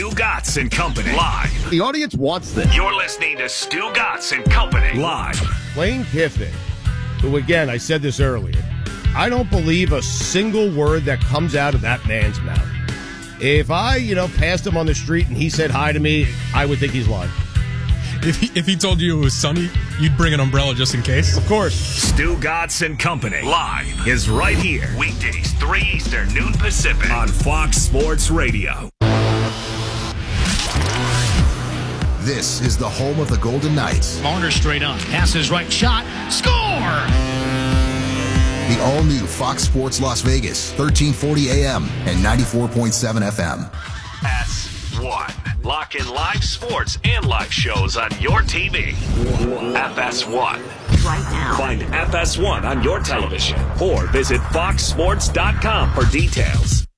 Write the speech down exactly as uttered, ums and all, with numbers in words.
Stu Gatz and Company live. The audience wants this. You're listening to Stu Gatz and Company live. Lane Kiffin, who again, I said this earlier, I don't believe a single word that comes out of that man's mouth. If I, you know, passed him on the street and he said hi to me, I would think he's lying. If he, if he told you it was sunny, you'd bring an umbrella just in case? Of course. Stu Gatz and Company live is right here. Weekdays, three Eastern, noon Pacific on Fox Sports Radio. This is the home of the Golden Knights. Marner straight on. Passes right, shot, score! The all-new Fox Sports Las Vegas, thirteen forty A M and ninety-four point seven F M. S one. Lock in live sports and live shows on your T V. F S one. Right now. Find F S one on your television or visit fox sports dot com for details.